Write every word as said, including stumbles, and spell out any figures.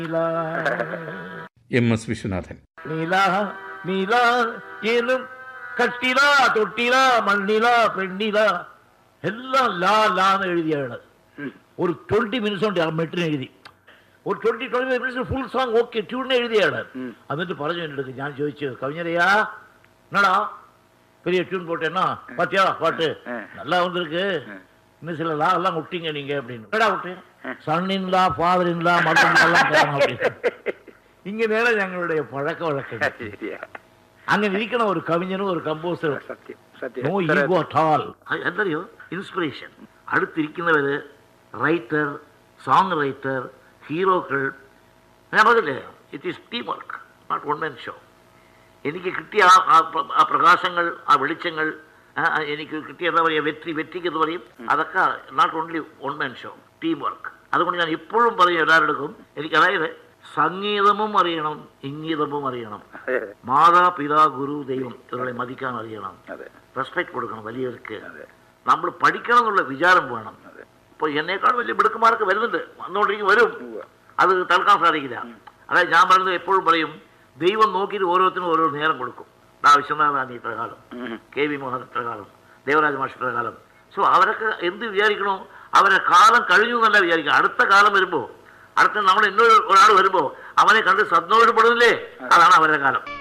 M S Viswanathan. നീല നീല ഏനും കട്ടില തൊട്ടില മണ്ണില പെണ്ണില എല്ലാം ലാ ലാന്ന് എഴുതിയാണ്. ഒരു ട്വന്റി മിനിറ്റ്സ് കൊണ്ട് ആ മെട്ടിന് എഴുതി. ഒരു twenty twenty five minutes full song okay ട്യൂണിനെ എഴുതിയാണ്. എന്നിട്ട് പറഞ്ഞു എൻ്റെ ഞാൻ ചോദിച്ചു, കവിஞரையா என்னடா பெரிய டியூன் போட்டேன்னா பாத்தியா பாட்டு நல்லா வந்திருக்கு, இன்னும் சில லா எல்லாம் விட்டீங்க நீங்க அப்படின்னு. என்னடா விட்டேன், സണ്ണിൻലാ ഫാദറിൻലാ മദറിൻലാ പോകണം அப்படின்னு. ഇങ്ങനെയാണ് ഞങ്ങളുടെ പഴക്ക വഴക്കം. അങ്ങനെ ഇരിക്കണം ഒരു കവിஞനും ഒരു കമ്പോസറും. No ego at all. എന്തറിയോ ഇൻസ്പിറേഷൻ. അടുത്തിരിക്കുന്നവര് writer, song writer, ഹീറോക്കൾ. ഞാൻ പറഞ്ഞില്ലേ, it is team work, not one man show. എനിക്ക് കിട്ടിയ ആ പ്രകാശങ്ങൾ, ആ വെളിച്ചങ്ങൾ, എനിക്ക് കിട്ടിയ എന്താ പറയുക, വെற்றி വെற்றிക്ക് എന്ന് പറയും, അതൊക്കെ not only one man show, team work. അതുകൊണ്ട് ഞാൻ ഇപ്പോഴും പറയും എല്ലാവരുടെക്കും, എനിക്ക് അതായത് സംഗീതമും അറിയണം, ഇംഗീതമും അറിയണം, മാതാപിതാ ഗുരു ദൈവം ഇവരെ മതിക്കാൻ അറിയണം, റെസ്പെക്ട് കൊടുക്കണം വലിയവർക്ക്, നമ്മൾ പഠിക്കണം എന്നുള്ള വിചാരം വേണം. ഇപ്പോൾ എന്നേക്കാൾ വലിയ മിടുക്കന്മാർക്ക് വരുന്നുണ്ട്, വന്നുകൊണ്ടിരിക്കും, വരും, അത് തൽക്കാൻ സാധിക്കില്ല. അതായത് ഞാൻ പറയുന്നത് എപ്പോഴും പറയും, ദൈവം നോക്കിയിട്ട് ഓരോരുത്തരും ഓരോ നേരം കൊടുക്കും. ഡാ വിശ്വനാഥാനി ഇത്ര കാലം, കെ വി മോഹൻ ഇത്ര കാലം, ദേവരാജ മാഷ് ഇത്ര കാലം. സോ അവരൊക്കെ എന്ത് വിചാരിക്കണോ, അവരെ കാലം കഴിഞ്ഞു എന്നല്ല വിചാരിക്കുക. അടുത്ത കാലം വരുമ്പോൾ, അടുത്ത നമ്മൾ എന്നൊരു ഒരാൾ വരുമ്പോൾ അവനെ കണ്ട് സന്തോഷപ്പെടുന്നില്ലേ, അതാണ് അവരുടെ കാലം.